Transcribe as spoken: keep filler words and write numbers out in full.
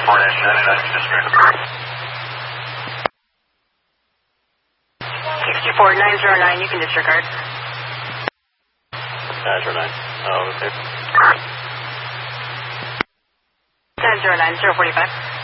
four dash ninety-nine, disregard. sixty-four nine zero nine, you can disregard. nine zero nine. Oh, okay. nine zero nine, zero forty-five.